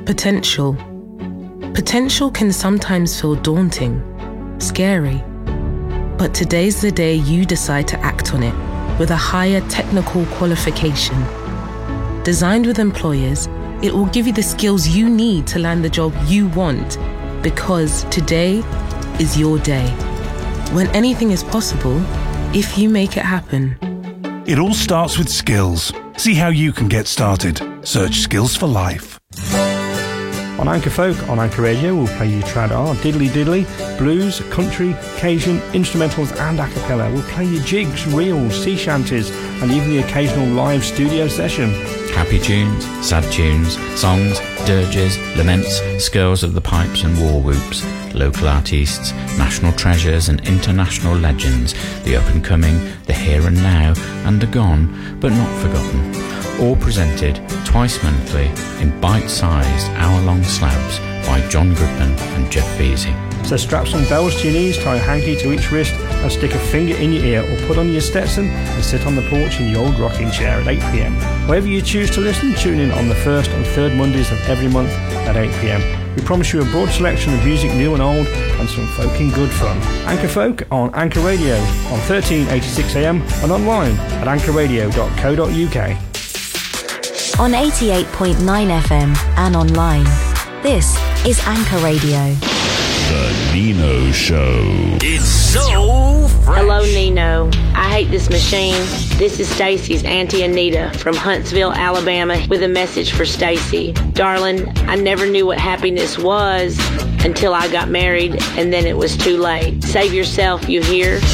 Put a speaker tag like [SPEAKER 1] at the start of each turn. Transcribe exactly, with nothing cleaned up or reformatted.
[SPEAKER 1] Potential. Potential can sometimes feel daunting, scary. But today's the day you decide to act on it with a higher technical qualification. Designed with employers, it will give you the skills you need to land the job you want, because today is your day. When anything is possible, if you make it happen.
[SPEAKER 2] It all starts with skills. See how you can get started. Search Skills for Life.
[SPEAKER 3] On Anchor Folk, on Anchor Radio, we'll play you trad R, diddly diddly, blues, country, Cajun, instrumentals and a cappella. We'll play you jigs, reels, sea shanties and even the occasional live studio session.
[SPEAKER 4] Happy tunes, sad tunes, songs, dirges, laments, skirls of the pipes and war whoops, local artists, national treasures and international legends, the up-and-coming, the here and now, and the gone, but not forgotten. All presented twice monthly in bite-sized, hour-long slabs by John Goodman and Jeff Veazey.
[SPEAKER 3] So strap some bells to your knees, tie a hanky to each wrist and stick a finger in your ear, or put on your Stetson and sit on the porch in your old rocking chair at eight p m. Wherever you choose to listen, tune in on the first and third Mondays of every month at eight p m. We promise you a broad selection of music new and old and some folking good fun. Anchor Folk on Anchor Radio on thirteen eighty-six a m and online at anchor radio dot co dot u k.
[SPEAKER 5] On eighty-eight point nine F M and online. This is Anchor Radio.
[SPEAKER 6] The Nino Show.
[SPEAKER 7] It's so fresh.
[SPEAKER 8] Hello, Nino. I hate this machine. This is Stacy's Auntie Anita from Huntsville, Alabama, with a message for Stacy. Darling, I never knew what happiness was until I got married, and then it was too late. Save yourself, you hear?